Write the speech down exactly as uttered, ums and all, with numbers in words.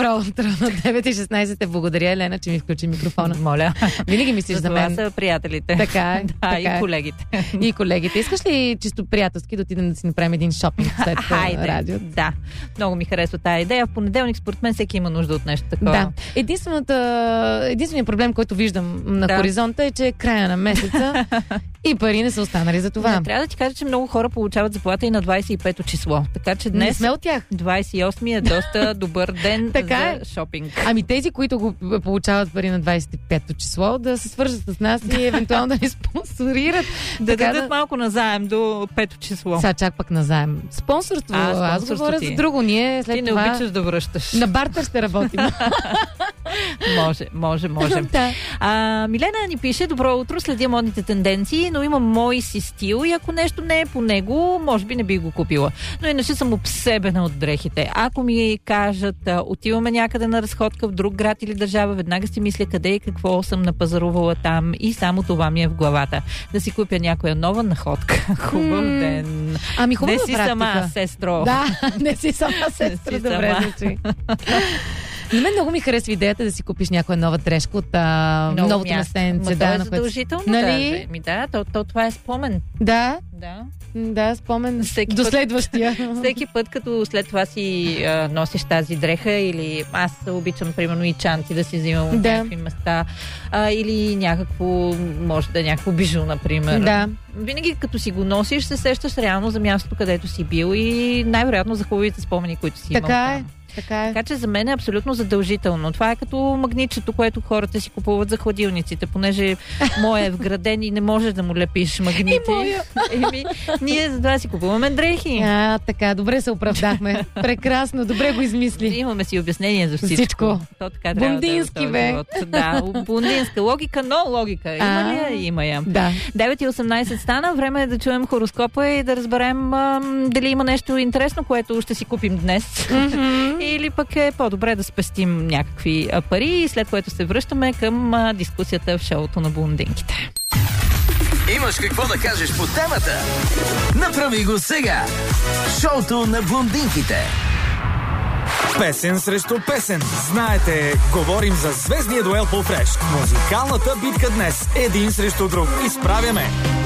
Добро утро. девет и шестнайсет. Благодаря, Елена, че ми включи микрофона. Моля. Винаги мислиш за мен. Това са приятелите. Така е. Да, така и е. колегите. И колегите. Искаш ли чисто приятелски да отидем да си направим един шопинг след Хайде, радио? Да. Много ми харесва тази идея. В понеделник, според мен, всеки има нужда от нещо такова. Да. Единствената, единственият проблем, който виждам на Да. хоризонта е, че е края на месеца и пари не са останали за това. Не, трябва да ти кажа, че много хора получават заплата и на двайсет и пето число. Така че Не днес сме от тях. двайсет и осми е доста добър ден Така за е. шопинг. Ами тези, които го получават пари на двайсет и пето число, да се свържат с нас и евентуално да ни спонсорират. Да Така дадат малко назаем до пето число. Сега чак пък назаем. Спонсорство. А, Аз спонсорство говоря ти. за друго. Ние след Ти не това обичаш да връщаш. на бартер ще работим. Може, може, може. Да. А, Милена ни пише: добро утро, следя модните тенденции, но имам мой си стил и ако нещо не е по него, може би не би го купила. Но иначе съм обсебена от дрехите. Ако ми кажат, а, отиваме някъде на разходка в друг град или държава, веднага си мисля къде и какво съм напазарувала там и само това ми е в главата. Да си купя някоя нова находка. Хубав М, ден. Ами хубава Не си практика. сама, сестро. Да, не си сама, сестра. си Добре сама. звучи. На мен много ми харесва идеята да си купиш някоя нова дрежка от а, Много новото място. местенце. Ма Да, то е на което- задължително. Нали? Даже. Ми да, то, то, това е спомен. Да, Да. да, спомен Всеки до път- следващия. Всеки път, като след това си а, носиш тази дреха, или аз обичам, примерно, и чанти да си взимам от Да. някакви места, а, или някакво, може да е някакво бижу, например. Да. Винаги, като си го носиш, се сещаш реално за мястото, където си бил и най-вероятно за хубавите спомени, които си имал. Така е. там. Така е. Така че за мен е абсолютно задължително. Това е като магнитчето, което хората си купуват за хладилниците, понеже моя е вграден и не можеш да му лепиш магнити. И моя. Еми, ние за това си купуваме дрехи. А, така, добре се оправдахме. Прекрасно, добре го измисли. Имаме си обяснение за всичко. Всичко. То така трябва Бундински, да е в този бе. живот. Да, бундинска логика, но логика. Има А, ли я? Има я. Да. девет и осемнайсет стана. Време е да чуем хороскопа и да разберем ам, дали има нещо интересно, което ще си купим днес. Mm-hmm. Или пък е по-добре да спестим някакви а, пари, след което се връщаме към а, дискусията в шоуто на блондинките. Имаш какво да кажеш по темата? Направи го сега! Шоуто на блондинките. Песен срещу песен. Знаете, говорим за звездния дуел по Фреш. Музикалната битка днес. Един срещу друг. Изправяме